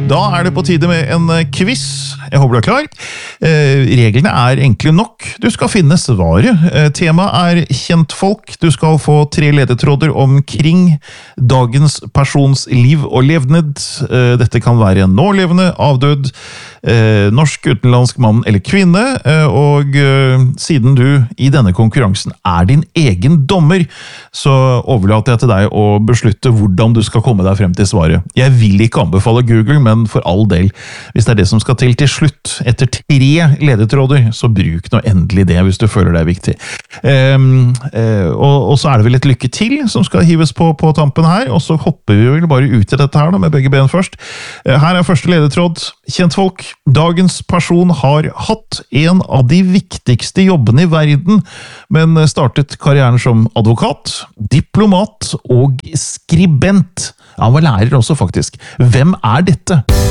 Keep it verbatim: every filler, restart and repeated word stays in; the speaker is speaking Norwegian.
Da er det på tide med en quiz. Jeg håper du er klar. Eh, reglene er enkle nok. Du skal finne svaret. Eh, temaet er kjentfolk. Du skal få tre ledetråder omkring dagens persons liv og levned. Eh, dette kan være en nålevende, avdød, eh, norsk, utenlandsk mann eller kvinne. Eh, og eh, siden du i denne konkurransen er din egen dommer, så overlater jeg til deg å beslutte hvordan du skal komme deg frem til svaret. Jeg vil ikke anbefale Google, men for all del, hvis det er det som skal til til slutt, etter tre ledetråder, så bruk nå endelig det hvis du føler det er viktig. Um, uh, og, og så er det vel et lykke til som skal hives på, på tampen her, og så hopper vi vel bare ut i dette her da, med begge ben først. Uh, her er første ledetråd. Kjentfolk, dagens person har hatt en av de viktigste jobbene i verden, men startet karrieren som advokat, diplomat og skribent. Han var lærer også, faktisk. Hvem er dette?